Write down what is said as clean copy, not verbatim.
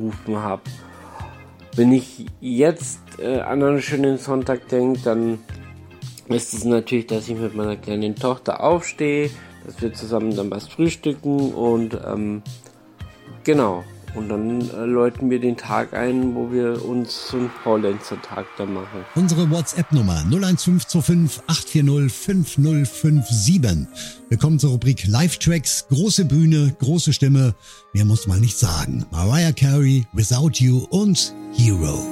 gerufen habe. Wenn ich jetzt an einen schönen Sonntag denke, dann ist es natürlich, dass ich mit meiner kleinen Tochter aufstehe, dass wir zusammen dann was frühstücken und genau. Und dann läuten wir den Tag ein, wo wir uns so einen Faulenzer-Tag da machen. Unsere WhatsApp-Nummer 01525 840 5057. Wir kommen zur Rubrik Live-Tracks. Große Bühne, große Stimme. Mehr muss man nicht sagen. Mariah Carey, Without You und Hero.